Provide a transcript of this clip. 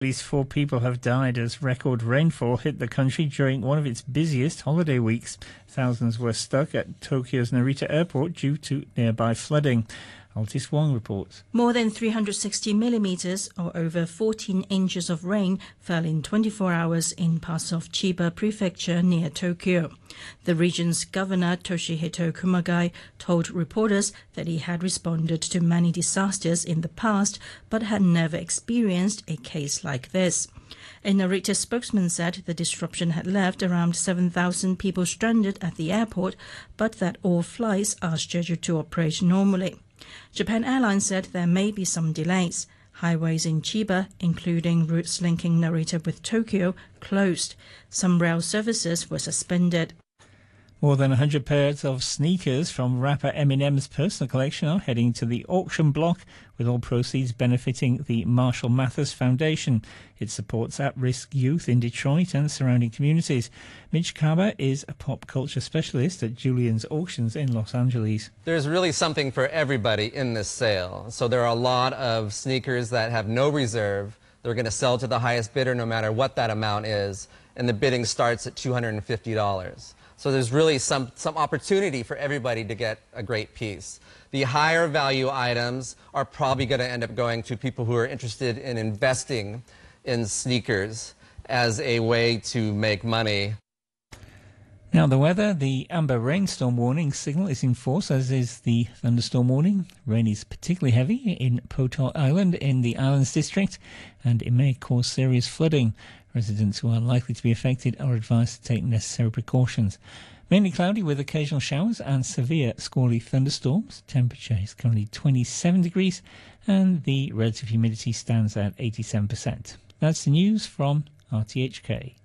At least 4 people have died as record rainfall hit the country during one of its busiest holiday weeks. Thousands were stuck at Tokyo's Narita Airport due to nearby flooding. Altis Wong reports. More than 360 millimeters, or over 14 inches of rain, fell in 24 hours in parts of Chiba Prefecture near Tokyo. The region's governor, Toshihito Kumagai, told reporters that he had responded to many disasters in the past, but had never experienced a case like this. A Narita spokesman said the disruption had left around 7,000 people stranded at the airport, but that all flights are scheduled to operate normally. Japan Airlines said there may be some delays. Highways in Chiba, including routes linking Narita with Tokyo, closed. Some rail services were suspended. More than 100 pairs of sneakers from rapper Eminem's personal collection are heading to the auction block, with all proceeds benefiting the Marshall Mathers Foundation. It supports at-risk youth in Detroit and surrounding communities. Mitch Kaba is a pop culture specialist at Julian's Auctions in Los Angeles. There's really something for everybody in this sale. So there are a lot of sneakers that have no reserve. They're going to sell to the highest bidder no matter what that amount is, and the bidding starts at $250. So there's really some opportunity for everybody to get a great piece. The higher value items are probably going to end up going to people who are interested in investing in sneakers as a way to make money. Now the weather, the amber rainstorm warning signal is in force, as is the thunderstorm warning. Rain is particularly heavy in Potor Island in the Islands District, and it may cause serious flooding. Residents who are likely to be affected are advised to take necessary precautions. Mainly cloudy with occasional showers and severe squally thunderstorms. Temperature is currently 27 degrees and the relative humidity stands at 87%. That's the news from RTHK.